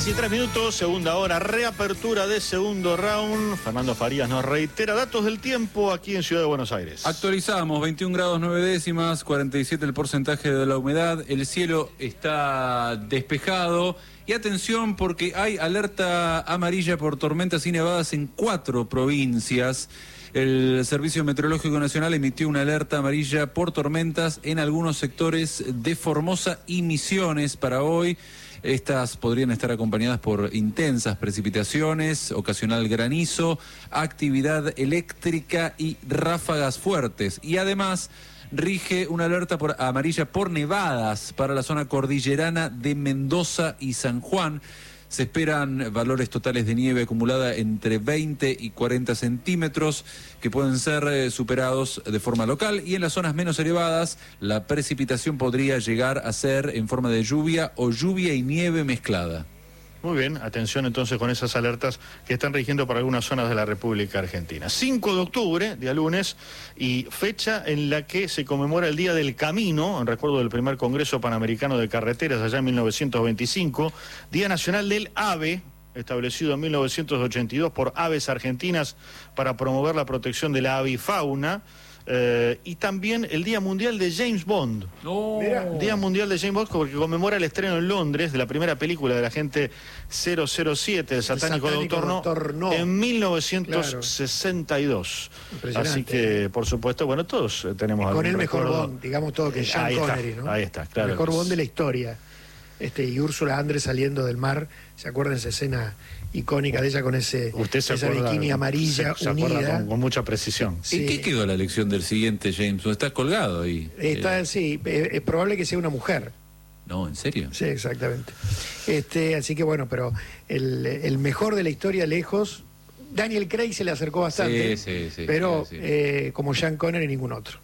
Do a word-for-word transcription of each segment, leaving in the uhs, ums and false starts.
y tres minutos, segunda hora, reapertura de segundo round. Fernando Farías nos reitera datos del tiempo aquí en Ciudad de Buenos Aires. Actualizamos, veintiún grados nueve décimas, cuarenta y siete el porcentaje de la humedad, el cielo está despejado y atención porque hay alerta amarilla por tormentas y nevadas en cuatro provincias. El Servicio Meteorológico Nacional emitió una alerta amarilla por tormentas en algunos sectores de Formosa y Misiones para hoy. Estas podrían estar acompañadas por intensas precipitaciones, ocasional granizo, actividad eléctrica y ráfagas fuertes. Y además rige una alerta por, amarilla por nevadas para la zona cordillerana de Mendoza y San Juan. Se esperan valores totales de nieve acumulada entre veinte y cuarenta centímetros que pueden ser eh, superados de forma local, y en las zonas menos elevadas la precipitación podría llegar a ser en forma de lluvia o lluvia y nieve mezclada. Muy bien, atención entonces con esas alertas que están rigiendo para algunas zonas de la República Argentina. cinco de octubre, día lunes, y fecha en la que se conmemora el Día del Camino, en recuerdo del primer Congreso Panamericano de Carreteras allá en mil novecientos veinticinco, Día Nacional del Ave, establecido en mil novecientos ochenta y dos por Aves Argentinas para promover la protección de la avifauna. Eh, y también el Día Mundial de James Bond. No. Día Mundial de James Bond porque conmemora el estreno en Londres de la primera película del agente cero cero siete, el satánico, el satánico Doctor, Doctor No, no, en mil novecientos sesenta y dos. Claro. Así que, por supuesto, bueno, todos tenemos... Con el mejor recuerdo. Bond, digamos todo, que Sean ahí Connery, está, ¿no? Ahí está, claro. El mejor Bond de la historia. Este, y Úrsula Andrés saliendo del mar, ¿se acuerdan esa escena icónica de ella con ese Usted se esa acuerda, bikini amarilla se, se unida? Con, con mucha precisión. ¿En sí. qué quedó la elección del siguiente James? ¿Está colgado ahí? Está, eh... sí, es, es probable que sea una mujer. No, ¿en serio? Sí, exactamente. Este, así que bueno, pero el, el mejor de la historia lejos, Daniel Craig se le acercó bastante, sí, sí, sí, pero sí, sí. Eh, como Sean Connery ningún otro.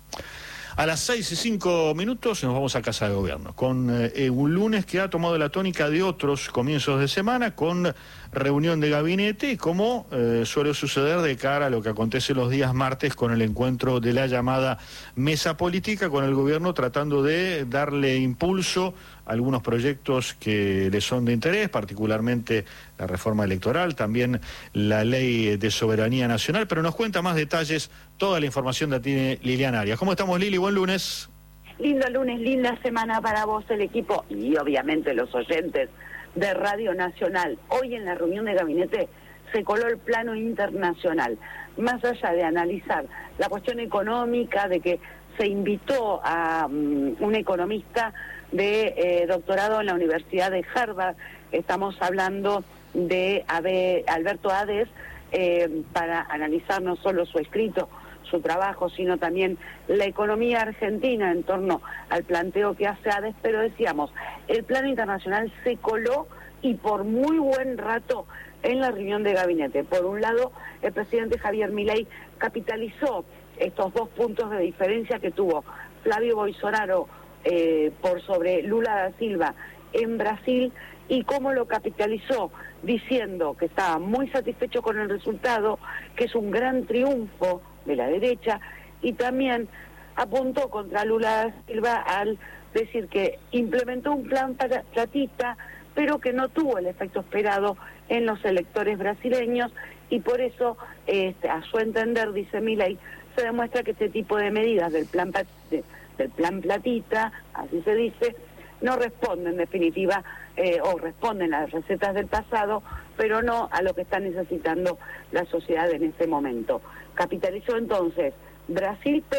A las seis y cinco minutos nos vamos a Casa de Gobierno, con eh, un lunes que ha tomado la tónica de otros comienzos de semana, con reunión de gabinete, como eh, suele suceder de cara a lo que acontece los días martes con el encuentro de la llamada mesa política, con el gobierno tratando de darle impulso a algunos proyectos que le son de interés, particularmente la reforma electoral, también la ley de soberanía nacional, pero nos cuenta más detalles, toda la información la tiene Liliana Arias. ¿Cómo estamos, Lili? Buen lunes. Lindo lunes, linda semana para vos, el equipo y obviamente los oyentes de Radio Nacional. Hoy en la reunión de gabinete se coló el plano internacional. Más allá de analizar la cuestión económica, de que se invitó a um, un economista de eh, doctorado en la Universidad de Harvard, estamos hablando de Abe, Alberto Ades, eh, para analizar no solo su escrito, su trabajo, sino también la economía argentina en torno al planteo que hace Ades, pero decíamos, el plano internacional se coló y por muy buen rato en la reunión de gabinete. Por un lado, el presidente Javier Milei capitalizó estos dos puntos de diferencia que tuvo Flavio Bolsonaro eh, por sobre Lula da Silva en Brasil, y cómo lo capitalizó diciendo que estaba muy satisfecho con el resultado, que es un gran triunfo de la derecha, y también apuntó contra Lula da Silva al decir que implementó un plan platista, pero que no tuvo el efecto esperado en los electores brasileños, y por eso, este, a su entender, dice Milei, se demuestra que este tipo de medidas del plan, de, del plan platita, así se dice, no responden en definitiva, eh, o responden a las recetas del pasado, pero no a lo que está necesitando la sociedad en este momento. Capitalizó entonces Brasil,